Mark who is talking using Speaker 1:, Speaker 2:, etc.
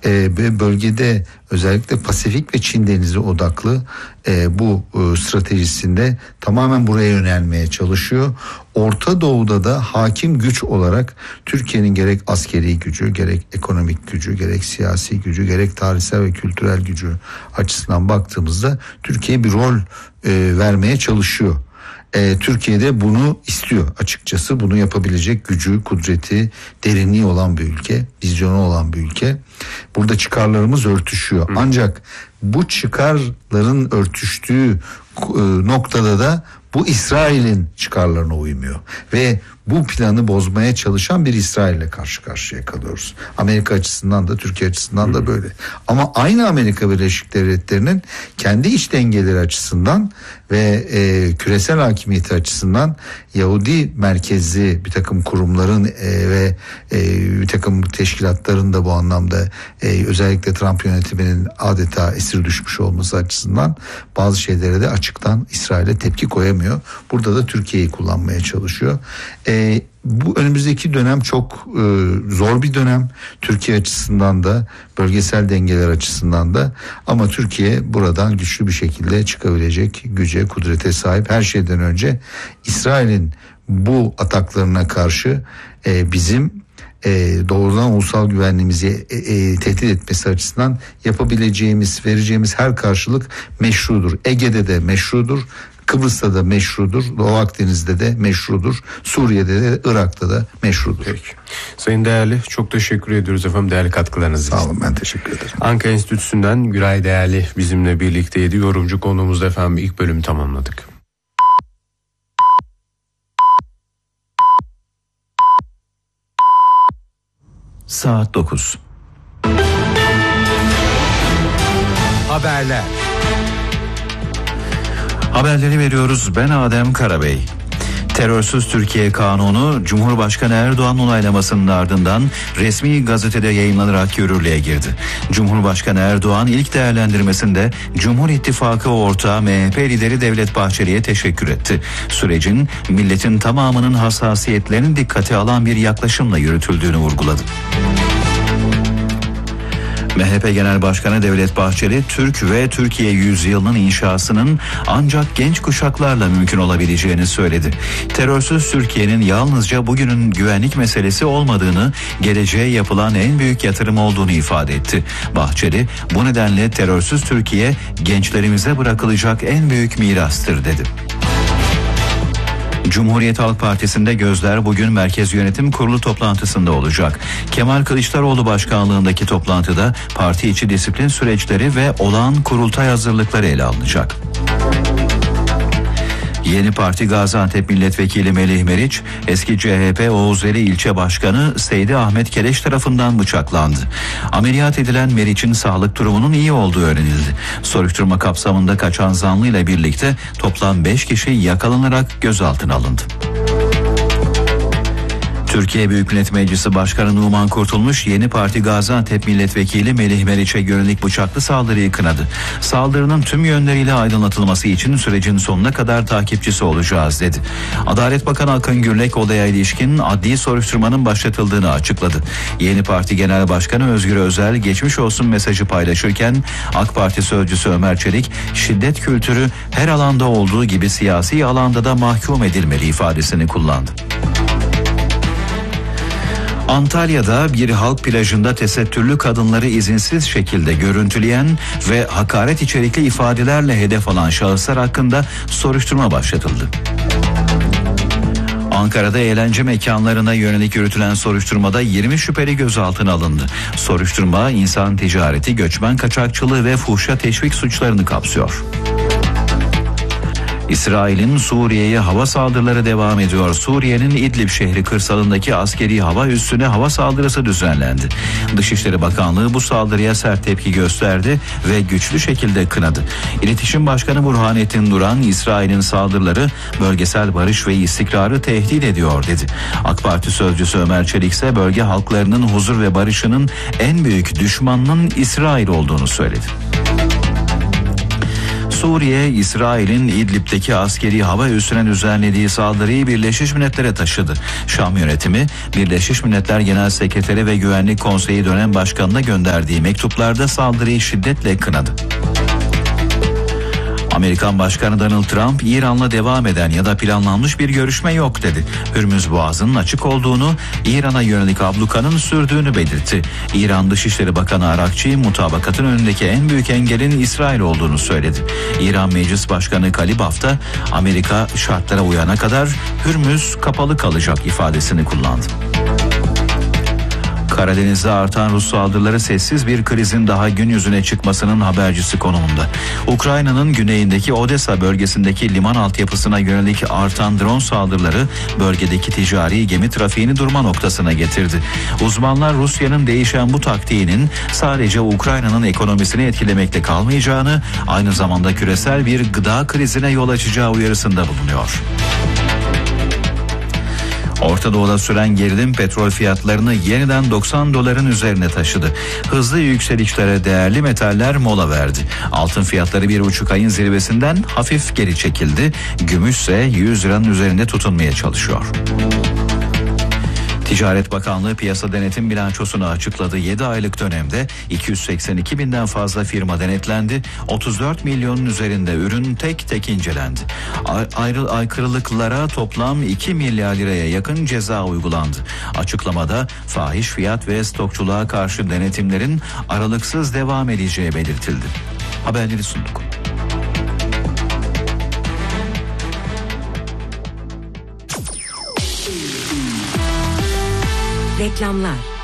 Speaker 1: ve bölgede özellikle Pasifik ve Çin Denizi odaklı bu stratejisinde tamamen buraya yönelmeye çalışıyor. Orta Doğu'da da hakim güç olarak Türkiye'nin gerek askeri gücü, gerek ekonomik gücü, gerek siyasi gücü, gerek tarihsel ve kültürel gücü açısından baktığımızda Türkiye bir rol vermeye çalışıyor. Türkiye'de bunu istiyor açıkçası. Bunu yapabilecek gücü, kudreti, derinliği olan bir ülke, vizyonu olan bir ülke. Burada çıkarlarımız örtüşüyor. Ancak bu çıkarların örtüştüğü noktada da bu İsrail'in çıkarlarına uymuyor. Ve bu planı bozmaya çalışan bir İsrail'le karşı karşıya kalıyoruz. Amerika açısından da Türkiye açısından da böyle. Ama aynı Amerika Birleşik Devletleri'nin kendi iç dengeleri açısından ve küresel hakimiyeti açısından Yahudi merkezli bir takım kurumların ve bir takım teşkilatların da bu anlamda özellikle Trump yönetiminin adeta esir düşmüş olması açısından bazı şeylere de açıktan İsrail'e tepki koyamıyor. Burada da Türkiye'yi kullanmaya çalışıyor. Bu önümüzdeki dönem çok zor bir dönem Türkiye açısından da, bölgesel dengeler açısından da, ama Türkiye buradan güçlü bir şekilde çıkabilecek güce, kudrete sahip. Her şeyden önce İsrail'in bu ataklarına karşı bizim doğrudan ulusal güvenliğimizi tehdit etmesi açısından yapabileceğimiz, vereceğimiz her karşılık meşrudur. Ege'de de meşrudur, Kıbrıs'ta da meşrudur, Doğu Akdeniz'de de meşrudur, Suriye'de de, Irak'ta da meşrudur.
Speaker 2: Peki. Sayın Değerli, çok teşekkür ediyoruz efendim değerli katkılarınız için.
Speaker 1: Sağ olun, ben teşekkür ederim.
Speaker 2: Ankara Enstitüsü'nden Güray Değerli bizimle birlikteydi. Yorumcu konuğumuzda efendim ilk bölümü tamamladık.
Speaker 3: Saat 9.
Speaker 2: Haberler.
Speaker 3: Haberleri veriyoruz. Ben Adem Karabey. Terörsüz Türkiye Kanunu Cumhurbaşkanı Erdoğan onaylamasının ardından resmi gazetede yayımlanarak yürürlüğe girdi. Cumhurbaşkanı Erdoğan ilk değerlendirmesinde Cumhur İttifakı ortağı MHP lideri Devlet Bahçeli'ye teşekkür etti. Sürecin milletin tamamının hassasiyetlerini dikkate alan bir yaklaşımla yürütüldüğünü vurguladı. MHP Genel Başkanı Devlet Bahçeli, Türk ve Türkiye yüzyılının inşasının ancak genç kuşaklarla mümkün olabileceğini söyledi. Terörsüz Türkiye'nin yalnızca bugünün güvenlik meselesi olmadığını, geleceğe yapılan en büyük yatırım olduğunu ifade etti. Bahçeli, bu nedenle terörsüz Türkiye gençlerimize bırakılacak en büyük mirastır dedi. Cumhuriyet Halk Partisi'nde gözler bugün Merkez Yönetim Kurulu toplantısında olacak. Kemal Kılıçdaroğlu başkanlığındaki toplantıda parti içi disiplin süreçleri ve olağan kurultay hazırlıkları ele alınacak. Yeni Parti Gaziantep Milletvekili Melih Meriç, eski CHP Oğuzeli İlçe Başkanı Seydi Ahmet Keleş tarafından bıçaklandı. Ameliyat edilen Meriç'in sağlık durumunun iyi olduğu öğrenildi. Soruşturma kapsamında kaçan zanlıyla birlikte toplam 5 kişi yakalanarak gözaltına alındı. Türkiye Büyük Millet Meclisi Başkanı Numan Kurtulmuş, Yeni Parti Gaziantep Milletvekili Melih Meriç'e yönelik bıçaklı saldırıyı kınadı. Saldırının tüm yönleriyle aydınlatılması için sürecin sonuna kadar takipçisi olacağız dedi. Adalet Bakanı Akın Gürlek olaya ilişkin adli soruşturmanın başlatıldığını açıkladı. Yeni Parti Genel Başkanı Özgür Özel geçmiş olsun mesajı paylaşırken AK Parti sözcüsü Ömer Çelik, şiddet kültürü her alanda olduğu gibi siyasi alanda da mahkum edilmeli ifadesini kullandı. Antalya'da bir halk plajında tesettürlü kadınları izinsiz şekilde görüntüleyen ve hakaret içerikli ifadelerle hedef alan şahıslar hakkında soruşturma başlatıldı. Ankara'da eğlence mekanlarına yönelik yürütülen soruşturmada 20 şüpheli gözaltına alındı. Soruşturma insan ticareti, göçmen kaçakçılığı ve fuhşa teşvik suçlarını kapsıyor. İsrail'in Suriye'ye hava saldırıları devam ediyor. Suriye'nin İdlib şehri kırsalındaki askeri hava üssüne hava saldırısı düzenlendi. Dışişleri Bakanlığı bu saldırıya sert tepki gösterdi ve güçlü şekilde kınadı. İletişim Başkanı Burhanettin Duran, İsrail'in saldırıları bölgesel barış ve istikrarı tehdit ediyor dedi. AK Parti sözcüsü Ömer Çelik ise bölge halklarının huzur ve barışının en büyük düşmanının İsrail olduğunu söyledi. Suriye, İsrail'in İdlib'deki askeri hava üssüne düzenlediği saldırıyı Birleşmiş Milletler'e taşıdı. Şam yönetimi, Birleşmiş Milletler Genel Sekreteri ve Güvenlik Konseyi dönem başkanına gönderdiği mektuplarda saldırıyı şiddetle kınadı. Amerikan Başkanı Donald Trump, İran'la devam eden ya da planlanmış bir görüşme yok dedi. Hürmüz Boğazı'nın açık olduğunu, İran'a yönelik ablukanın sürdüğünü belirtti. İran Dışişleri Bakanı Arakçi, mutabakatın önündeki en büyük engelin İsrail olduğunu söyledi. İran Meclis Başkanı Kalibaf da Amerika şartlara uyana kadar Hürmüz kapalı kalacak ifadesini kullandı. Karadeniz'de artan Rus saldırıları sessiz bir krizin daha gün yüzüne çıkmasının habercisi konumunda. Ukrayna'nın güneyindeki Odessa bölgesindeki liman altyapısına yönelik artan drone saldırıları bölgedeki ticari gemi trafiğini durma noktasına getirdi. Uzmanlar Rusya'nın değişen bu taktiğinin sadece Ukrayna'nın ekonomisini etkilemekle kalmayacağını, aynı zamanda küresel bir gıda krizine yol açacağı uyarısında bulunuyor. Orta Doğu'da süren gerilim petrol fiyatlarını yeniden $90 üzerine taşıdı. Hızlı yükselişlere değerli metaller mola verdi. Altın fiyatları 1,5 ayın zirvesinden hafif geri çekildi. Gümüş ise 100 liranın üzerinde tutunmaya çalışıyor. Ticaret Bakanlığı piyasa denetim bilançosunu açıkladı. 7 aylık dönemde 282 binden fazla firma denetlendi. 34 milyonun üzerinde ürün tek tek incelendi. Aykırılıklara toplam 2 milyar liraya yakın ceza uygulandı. Açıklamada fahiş fiyat ve stokçuluğa karşı denetimlerin aralıksız devam edeceği belirtildi. Haberleri sunduk.
Speaker 4: Reklamlar.